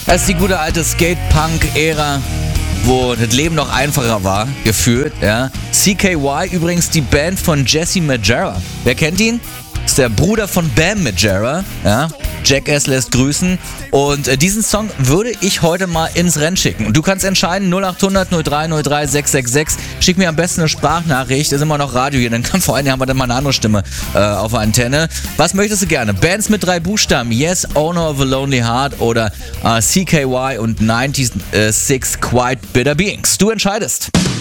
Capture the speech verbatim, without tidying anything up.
Das ist die gute alte Skate-Punk-Ära, wo das Leben noch einfacher war, gefühlt, ja. C K Y, übrigens die Band von Jesse Majera. Wer kennt ihn? Das ist der Bruder von Bam Majera, ja. Jackass lässt grüßen. Und äh, diesen Song würde ich heute mal ins Rennen schicken. Und du kannst entscheiden, null acht hundert null drei null drei sechs sechs sechs. Schick mir am besten eine Sprachnachricht. Ist immer noch Radio hier. Dann kann vor allem haben wir dann mal eine andere Stimme äh, auf der Antenne. Was möchtest du gerne? Bands mit drei Buchstaben. Yes, Owner of a Lonely Heart oder äh, C K Y und sechsundneunzig Quite Bitter Beings. Du entscheidest.